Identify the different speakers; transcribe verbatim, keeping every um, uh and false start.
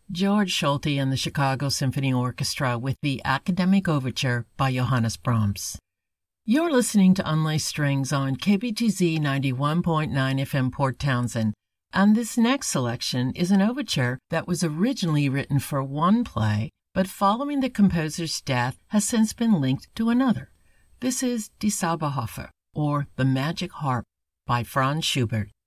Speaker 1: George Solti and the Chicago Symphony Orchestra with the Academic Overture by Johannes Brahms. You're listening to Unlaced Strings on K B T Z ninety-one point nine F M Port Townsend, and this next selection is an overture that was originally written for one play, but following the composer's death has since been linked to another. This is Die Zauberharfe, or The Magic Harp, by Franz Schubert.